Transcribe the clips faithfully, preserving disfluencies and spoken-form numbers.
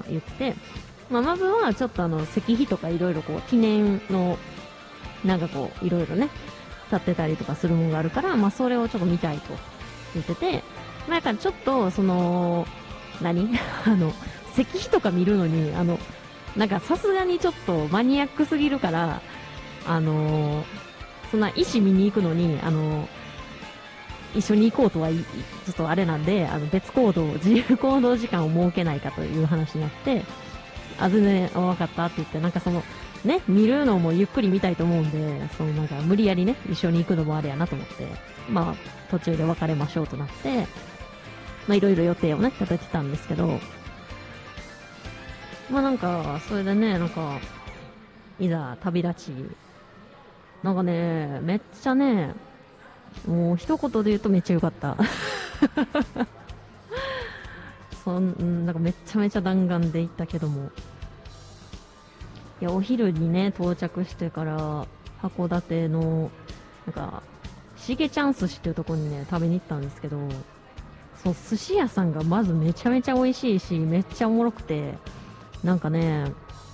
言ってて、まあ、マブはちょっとあの石碑とかいろいろこう記念のなんかこういろいろね立ってたりとかするものがあるから、まあ、それをちょっと見たいと言ってて、まあ、だからちょっとその何あの石碑とか見るのにあのなんかさすがにちょっとマニアックすぎるから、あのー、そんな石見に行くのにあのー、一緒に行こうとはいちょっとあれなんで、あの別行動自由行動時間を設けないかという話になって、あ全然分かったって言って、なんかそのね見るのもゆっくり見たいと思うんで、そのなんか無理やりね一緒に行くのもあれやなと思って、まあ途中で別れましょうとなって、まあいろいろ予定をね立ててたんですけど、まあなんかそれでね、なんかいざ旅立ち、なんかねめっちゃね、もう一言で言うとめっちゃ良かったそんなんかめちゃめちゃ弾丸で行ったけども、いやお昼にね到着してから函館のなんかしげちゃん寿司っていうところにね食べに行ったんですけど、そう寿司屋さんがまずめちゃめちゃ美味しいし、めっちゃおもろくて、なんかね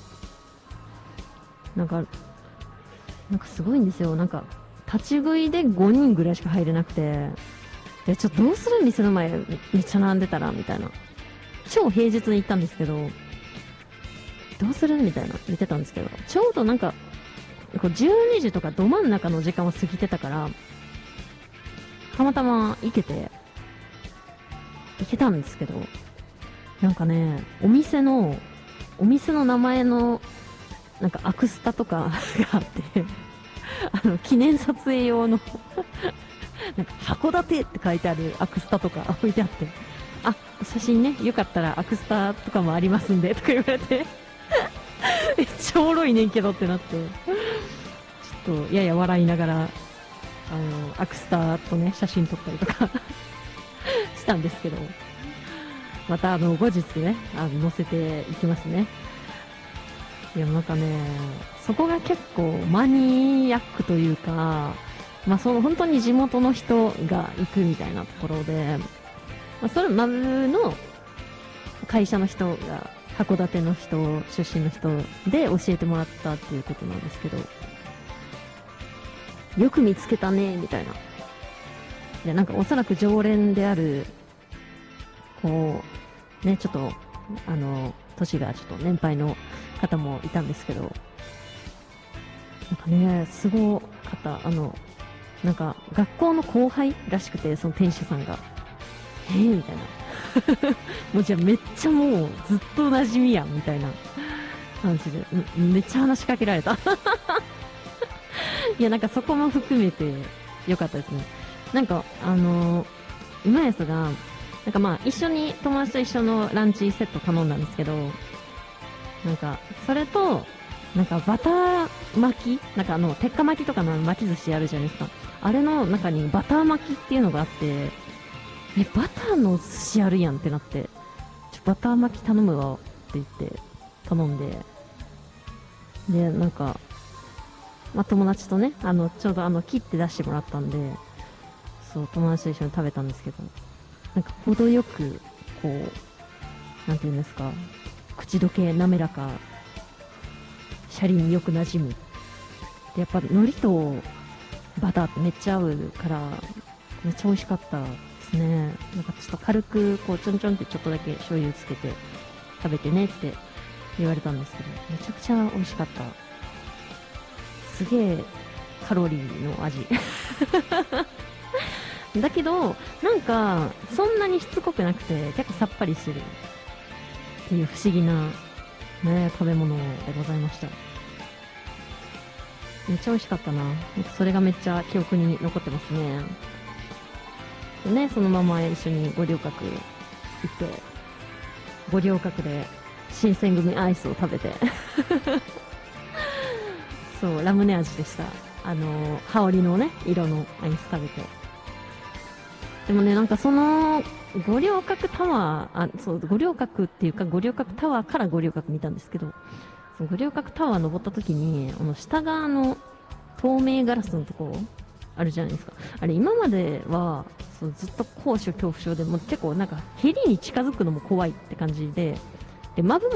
なんかなんかすごいんですよ。なんか立ち食いでごにんぐらいしか入れなくて、でちょっとどうする、店の前めっちゃ並んでたらみたいな、超平日に行ったんですけどどうするみたいな見てたんですけど、ちょうどなんかこうじゅうにじとかど真ん中の時間を過ぎてたから、たまたま行けて行けたんですけど、なんかねお店のお店の名前のなんかアクスタとかがあってあの記念撮影用のなんか函館って書いてあるアクスタとか置いてあって、あ写真ねよかったらアクスタとかもありますんでとか言われてめっちゃおもろいねんけどってなって、ちょっとやや笑いながらあのアクスタとね写真撮ったりとかしたんですけど、またあの後日ねあの載せていきますね。いやなんかねそこが結構マニアックというか、まあその本当に地元の人が行くみたいなところで、まあ、それマブの会社の人が函館の人出身の人で教えてもらったっていうことなんですけど、よく見つけたねみたいな。いやなんかおそらく常連であるこうねちょっとあの年がちょっと年配の方もいたんですけど、なんかねすごかった。あのなんか学校の後輩らしくて、その店主さんがえー、みたいなもうじゃあめっちゃもうずっと馴染みやんみたいな感じでめっちゃ話しかけられたいやなんかそこも含めてよかったですね。なんかあのー、今やすがなんかまあ一緒に友達と一緒のランチセット頼んだんですけど、なんかそれとなんかバター巻き、なんかあの鉄火巻きとかの巻き寿司あるじゃないですか、あれの中にバター巻きっていうのがあって、えバターの寿司あるやんってなって、ちょバター巻き頼むわって言って頼んで、でなんか、まあ、友達とねあのちょうどあの切って出してもらったんで、そう友達と一緒に食べたんですけど、なんか程よくこうなんていうんですか、口どけ滑らか、シャリによく馴染む。でやっぱ海苔とバターってめっちゃ合うからめっちゃ美味しかったですね。なんかちょっと軽くこうちょんちょんってちょっとだけ醤油つけて食べてねって言われたんですけど、めちゃくちゃ美味しかった。すげえカロリーの味だけどなんかそんなにしつこくなくて結構さっぱりしてるっていう不思議な、ね、食べ物でございました。めっちゃ美味しかったな。それがめっちゃ記憶に残ってますね。でね、そのまま一緒に五稜郭行って五稜郭で新選組アイスを食べてそうラムネ味でした。あの羽織のね色のアイス食べて、でもねなんかその五稜郭タワー、あそう五稜郭っていうか五稜郭タワーから五稜郭見たんですけど、その五稜郭タワー登った時にあの下側の透明ガラスのところあるじゃないですか。あれ今まではそうずっと高所恐怖症でもう結構なんかヘリに近づくのも怖いって感じで、でマブ